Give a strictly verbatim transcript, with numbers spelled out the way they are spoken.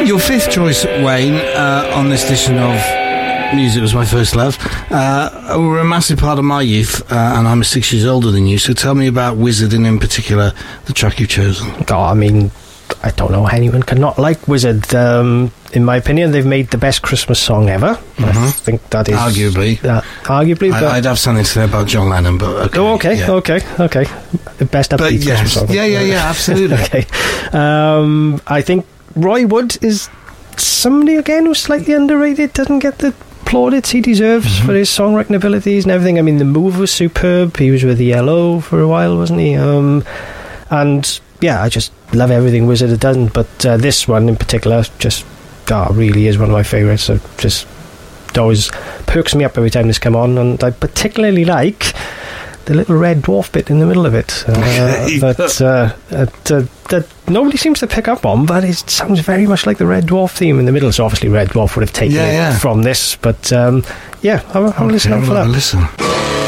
Your fifth choice, Wayne, uh, on this edition of Music Was My First Love, uh, were a massive part of my youth, uh, and I'm six years older than you, so tell me about Wizzard and in particular the track you've chosen. Oh, I mean, I don't know, anyone can not like Wizzard. Um, in my opinion, they've made the best Christmas song ever. Mm-hmm. I think that is... Arguably. Uh, arguably, but... I, I'd have something to say about John Lennon, but okay. Oh, okay, yeah. okay, okay. The best upbeat yes. Christmas song. Yeah, yeah, yeah, absolutely. Okay. Um, I think Roy Wood is somebody, again, who's slightly underrated, doesn't get the plaudits he deserves mm-hmm. for his songwriting abilities and everything. I mean, the move was superb. He was with the Yellow for a while, wasn't he? Um, and, yeah, I just love everything Wizzard had done, but uh, this one in particular just oh, really is one of my favourites. So just always perks me up every time this come on, and I particularly like the little red dwarf bit in the middle of it uh, that, uh, that, uh, that nobody seems to pick up on, but it sounds very much like the Red Dwarf theme in the middle. So obviously Red Dwarf would have taken yeah, it yeah. from this, but um, yeah, I'll, I'll okay, listen out for I'll that. Listen.